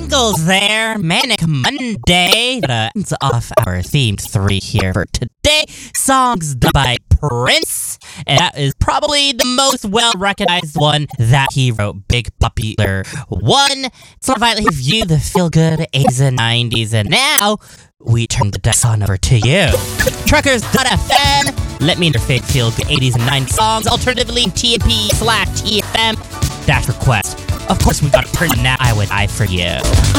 jingles there. Manic Monday. Ends off our themed 3 here for today. Songs done by Prince. And that is probably the most well-recognized one that he wrote. Big popular one. So I invite you the feel-good 80s and 90s. And now, we turn the desk on over to you. Truckers.fm. Let me know your favorite feel-good 80s and 90s songs. Alternatively, TMP/TFM. Dash request. Of course, we got a person now I would die for you.